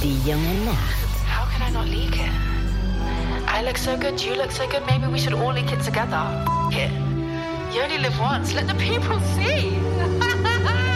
Die jonge nacht. How can I not leak it? I look so good, you look so good, maybe we should all leak it together. It. You only live once, let the people see.